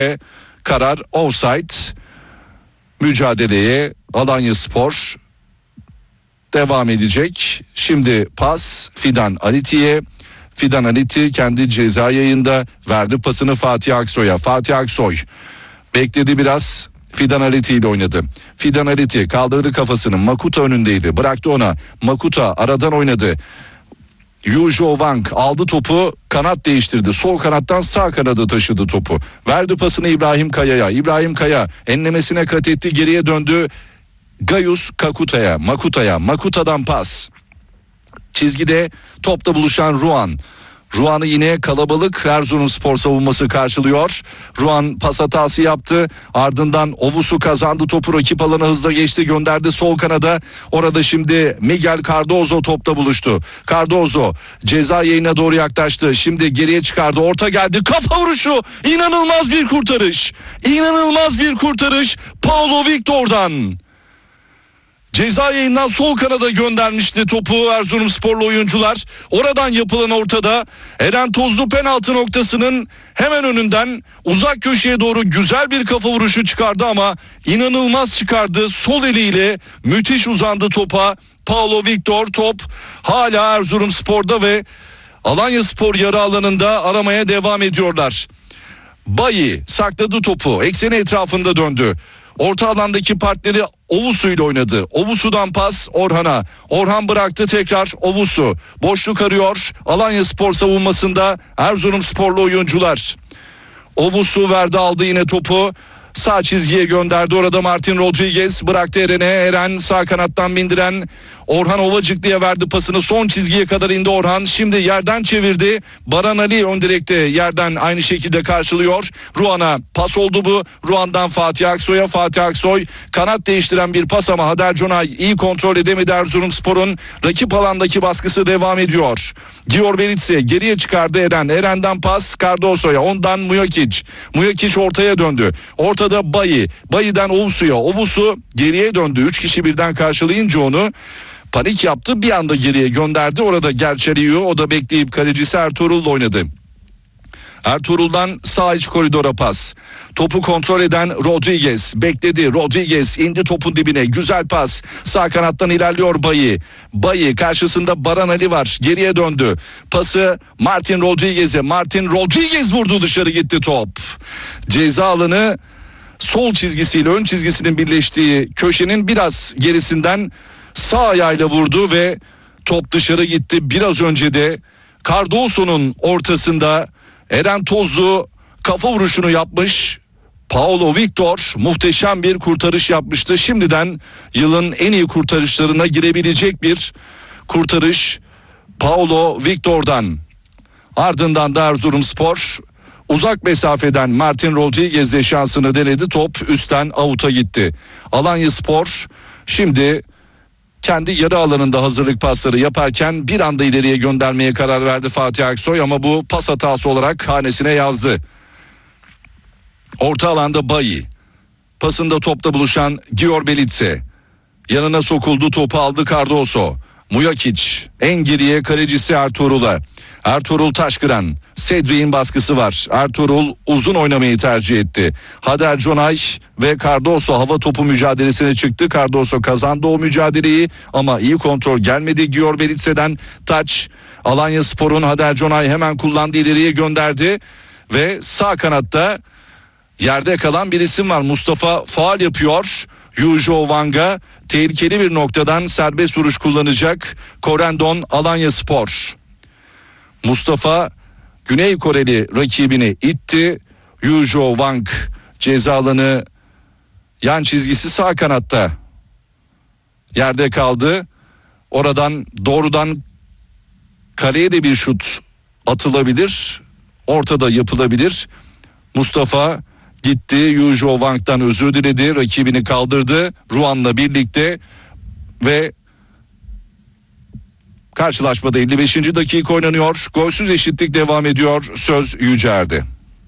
Karar offside. Mücadeleye Alanyaspor devam edecek. Şimdi pas Fidan Aliti'ye. Fidan Aliti kendi ceza yayında verdi pasını Fatih Aksoy'a. Fatih Aksoy bekledi biraz. Fidan Aliti ile oynadı. Fidan Aliti kaldırdı kafasını. Makuta önündeydi. Bıraktı ona. Makuta aradan oynadı. Yujo Wang aldı topu, kanat değiştirdi. Sol kanattan sağ kanada taşıdı topu. Verdi pasını İbrahim Kaya'ya. İbrahim Kaya enlemesine kat etti, geriye döndü. Gayus Makuta'ya. Makuta'dan pas. Çizgide topla buluşan Ruan. Ruan'ı yine kalabalık Erzurumspor savunması karşılıyor. Ruan pas hatası yaptı. Ardından Ovusu kazandı topu, rakip alana hızla geçti, gönderdi sol kanada. Orada şimdi Miguel Cardozo topla buluştu. Cardozo ceza yayına doğru yaklaştı. Şimdi geriye çıkardı. Orta geldi. Kafa vuruşu. İnanılmaz bir kurtarış. İnanılmaz bir kurtarış. Paulo Victor'dan. Ceza yayından sol kanada göndermişti topu Erzurumsporlu oyuncular. Oradan yapılan ortada Eren Tozlu penaltı noktasının hemen önünden uzak köşeye doğru güzel bir kafa vuruşu çıkardı ama inanılmaz çıkardı. Sol eliyle müthiş uzandı topa. Paulo Victor, top hala Erzurumspor'da ve Alanyaspor yarı alanında aramaya devam ediyorlar. Bayi sakladı topu, ekseni etrafında döndü. Orta alandaki partneri Ovusu ile oynadı. Ovusu'dan pas Orhan'a. Orhan bıraktı, tekrar Ovusu. Boşluk arıyor Alanyaspor savunmasında Erzurumsporlu oyuncular. Ovusu verdi, aldı yine topu. Sağ çizgiye gönderdi. Orada Martin Rodriguez bıraktı Eren'e. Eren sağ kanattan bindiren Orhan Ovacıklı'ya verdi pasını. Son çizgiye kadar indi Orhan. Şimdi yerden çevirdi. Baran Ali ön direkte yerden aynı şekilde karşılıyor. Ruan'a pas oldu bu. Ruan'dan Fatih Aksoy'a. Fatih Aksoy kanat değiştiren bir pas ama Hader Conay iyi kontrol edemedi. Erzurumspor'un rakip alandaki baskısı devam ediyor. Gior Belitse geriye çıkardı Eren. Eren'den pas Cardozo'ya. Ondan Mujakic. Mujakic ortaya döndü. Ortada Bayi. Bayi'den Ovusu'ya. Ovusu geriye döndü. 3 kişi birden karşılayınca onu panik yaptı. Bir anda geriye gönderdi. Orada Gerçeriyu, o da bekleyip kalecisi Ertuğrul'la oynadı. Ertuğrul'dan sağ iç koridora pas. Topu kontrol eden Rodriguez bekledi. Rodriguez indi topun dibine. Güzel pas. Sağ kanattan ilerliyor Bayi. Bayi karşısında Baran Ali var. Geriye döndü. Pası Martin Rodriguez'e. Martin Rodriguez vurdu, dışarı gitti top. Ceza alanı sol çizgisiyle ön çizgisinin birleştiği köşenin biraz gerisinden sağ ayağıyla vurdu ve top dışarı gitti. Biraz önce de Cardozo'nun ortasında Eren Tozlu kafa vuruşunu yapmış. Paulo Victor muhteşem bir kurtarış yapmıştı. Şimdiden yılın en iyi kurtarışlarına girebilecek bir kurtarış Paulo Victor'dan. Ardından da Erzurumspor uzak mesafeden Martin Rodriguez'le şansını denedi. Top üstten avuta gitti. Alanyaspor şimdi kendi yarı alanında hazırlık pasları yaparken bir anda ileriye göndermeye karar verdi Fatih Aksoy ama bu pas hatası olarak hanesine yazdı. Orta alanda Bayi. Pasında topla buluşan Gior Belitse. Yanına sokuldu, topu aldı Cardozo. Mujakic en geriye kalecisi Ertuğrul'a. Ertuğrul Taşkıran. Cedric'in baskısı var. Ertuğrul uzun oynamayı tercih etti. Hader Conay ve Cardozo hava topu mücadelesine çıktı. Cardozo kazandı o mücadeleyi ama iyi kontrol gelmedi. Gior Belitse'den taç. Alanyaspor'un Hader Conay hemen kullandı, ileriye gönderdi ve sağ kanatta yerde kalan bir isim var. Mustafa faul yapıyor. Yujo Wang'a tehlikeli bir noktadan serbest vuruş kullanacak Korendon Alanyaspor. Mustafa Güney Koreli rakibini itti. Yujo Wang ceza alanı yan çizgisi sağ kanatta yerde kaldı. Oradan doğrudan kaleye de bir şut atılabilir. Ortada yapılabilir. Mustafa gitti. Yujo Wang'dan özür diledi. Rakibini kaldırdı. Ruan'la birlikte ve karşılaşmada 55. dakika oynanıyor. Golsüz eşitlik devam ediyor. Söz Yücer'de.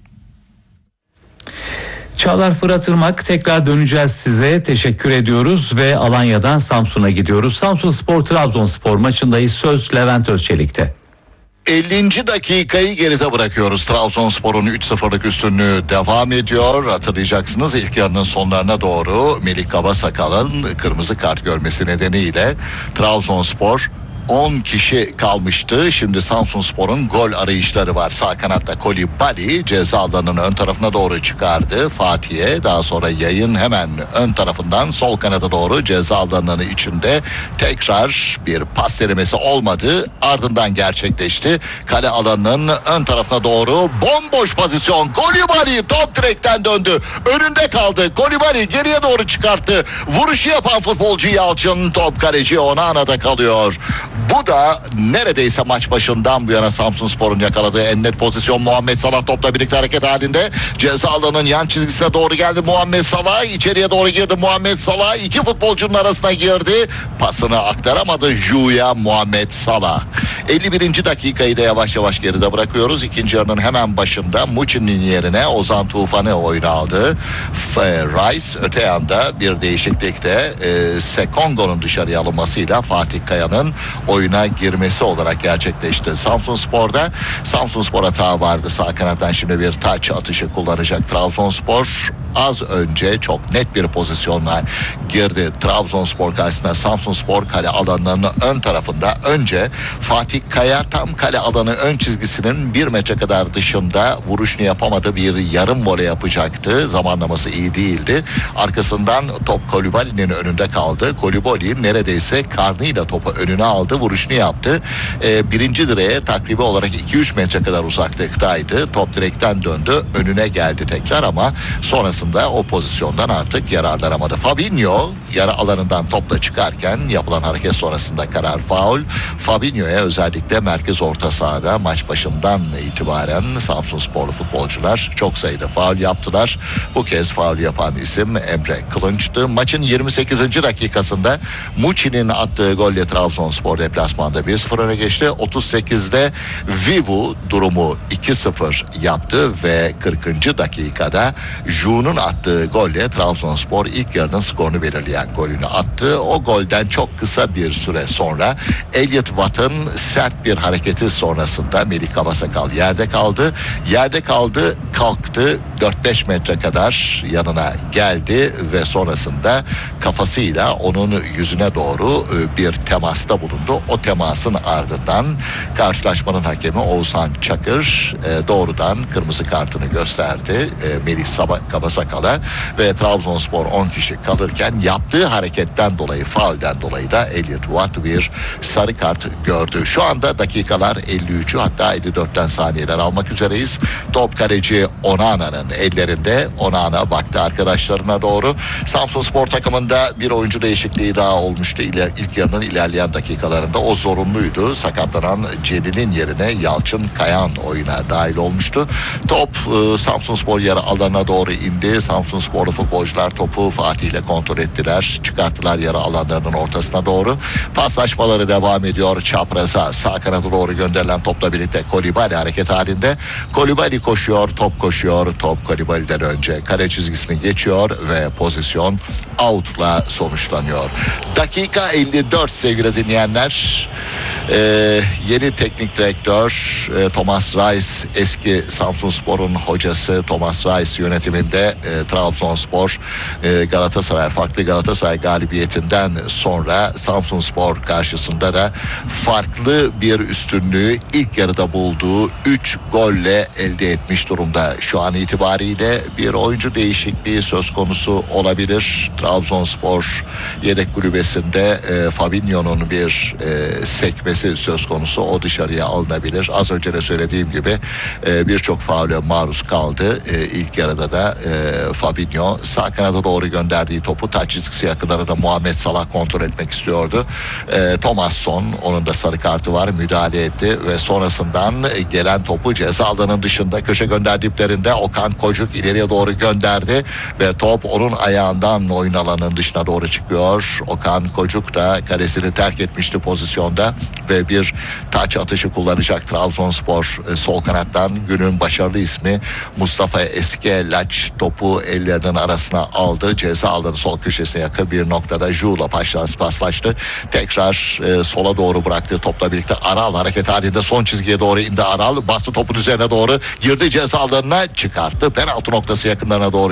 Çağlar Fırat Irmak, tekrar döneceğiz size. Teşekkür ediyoruz ve Alanya'dan Samsun'a gidiyoruz. Samsunspor Trabzonspor maçındayız. Söz Levent Özçelik'te. 50. dakikayı geride bırakıyoruz. Trabzonspor'un 3-0'lık üstünlüğü devam ediyor. Hatırlayacaksınız, ilk yarının sonlarına doğru Melih Kabasakal'ın kırmızı kart görmesi nedeniyle Trabzonspor 10 kişi kalmıştı. Şimdi Samsunspor'un gol arayışları var. Sağ kanatta Kolibali ceza alanının ön tarafına doğru çıkardı Fatih'e. Daha sonra yayın hemen ön tarafından sol kanada doğru ceza alanının içinde tekrar bir pas denemesi olmadı. Ardından gerçekleşti. Kale alanının ön tarafına doğru bomboş pozisyon. Kolibali top direkten döndü. Önünde kaldı. Kolibali geriye doğru çıkarttı. Vuruşu yapan futbolcu Yalçın, top kaleci Onana'da kalıyor. Bu da neredeyse maç başından bu yana Samsunspor'un yakaladığı en net pozisyon. Muhammed Salah topla birlikte hareket halinde. Ceza alanının yan çizgisine doğru geldi Muhammed Salah. İçeriye doğru girdi Muhammed Salah. İki futbolcunun arasına girdi. Pasını aktaramadı Ju'ya Muhammed Salah. 51. dakikayı da yavaş yavaş geride bırakıyoruz. İkinci yarının hemen başında Muçin'in yerine Ozan Tufan'ı oyuna aldı. Rice öte yanda bir değişiklikte Sekongo'nun dışarıya alınmasıyla Fatih Kaya'nın oyuna girmesi olarak gerçekleşti. Samsunspor hata vardı. Sağ kanattan şimdi bir taç atışı kullanacak Trabzonspor. Az önce çok net bir pozisyonla girdi Trabzonspor karşısına. Samsunspor kale alanının ön tarafında. Önce Fatih Kaya tam kale alanı ön çizgisinin 1 metre kadar dışında vuruşunu yapamadı. Bir yarım voley yapacaktı. Zamanlaması iyi değildi. Arkasından top Kolibali'nin önünde kaldı. Kolibali neredeyse karnıyla topu önüne aldı. Vuruşunu yaptı. Birinci direğe takribi olarak 2-3 metre kadar uzaklıktaydı. Top direkten döndü. Önüne geldi tekrar ama sonrasında o pozisyondan artık yararlanamadı. Fabinho yarı alanından topla çıkarken yapılan hareket sonrasında karar faul. Fabinho'ya özellikle merkez orta sahada maç başından itibaren Samsunsporlu futbolcular çok sayıda faul yaptılar. Bu kez faul yapan isim Emre Kılınç'tı. Maçın 28. dakikasında Muçin'in attığı golle Trabzonspor deplasmanda 1-0 öne geçti. 38'de Vivu durumu 2-0 yaptı ve 40. dakikada Ju'nun attığı golle Trabzonspor ilk yarının skorunu belirleyen golünü attı. O golden çok kısa bir süre sonra Elliot Watt'ın sert bir hareketi sonrasında Melih Kabasakal yerde kaldı, kalktı 4-5 metre kadar yanına geldi ve sonrasında kafasıyla onun yüzüne doğru bir temasta bulundu. O temasın ardından karşılaşmanın hakemi Oğuzhan Çakır doğrudan kırmızı kartını gösterdi Melih Kabasakal'a ve Trabzonspor 10 kişi kalırken yaptığı hareketten dolayı, faulden dolayı da Elliot Watt bir sarı kart gördü. Şu anda dakikalar 53'ü hatta 54'ten saniyeler almak üzereyiz. Top kaleci Onana'nın ellerinde. Onana baktı arkadaşlarına doğru. Samsunspor takımında bir oyuncu değişikliği daha olmuştu. İlk yarının ilerleyen dakikalarında o zorunluydu. Sakatlanan Celil'in yerine Yalçın Kayan oyuna dahil olmuştu. Top Samsunspor yarı alana doğru indi. Samsunsporlu futbolcular topu Fatih ile kontrol ettiler. Çıkarttılar yarı alanlarının ortasına doğru. Paslaşmaları devam ediyor. Çapraza sağ kanada doğru gönderilen topla birlikte Kolibali hareket halinde. Kolibali koşuyor. Top Kolibali'den önce kale çizgisini geçiyor ve pozisyon out'la sonuçlanıyor. Dakika 54 sevgili dinleyenler. Yeni teknik direktör Thomas Reis, eski Samsunspor'un hocası Thomas Reis yönetiminde Trabzonspor farklı Galatasaray galibiyetinden sonra Samsunspor karşısında da farklı bir üstünlüğü ilk yarıda bulduğu 3 golle elde etmiş durumda. Şu an itibariyle bir oyuncu değişikliği söz konusu olabilir. Trabzonspor yedek kulübesinde Fabinho'nun bir sekmesi söz konusu. O dışarıya alınabilir. Az önce de söylediğim gibi birçok faule maruz kaldı. İlk yarıda da Fabinho sağ kanada doğru gönderdiği topu taç çizgisi yakınlarında da Muhammed Salah kontrol etmek istiyordu. Thomasson, onun da sarı kartı var, müdahale etti ve sonrasından gelen topu ceza alanının dışında köşe gönderdiklerinde Okan Kocuk ileriye doğru gönderdi ve top onun ayağından oyun alanının dışına doğru çıkıyor. Okan Kocuk da kalesini terk etmişti pozisyonda. ve bir taç atışı kullanacak Trabzonspor sol kanattan. Günün başarılı ismi Mustafa Eskelaç topu ellerinin arasına aldı. Ceza alanı sol köşesine yakın bir noktada Jule'la paslaştı. Tekrar sola doğru bıraktığı topla birlikte Aral hareket halinde son çizgiye doğru indi. Aral bastı topun üzerine doğru girdi, ceza alanına çıkarttı. Penaltı noktası yakınlarına doğru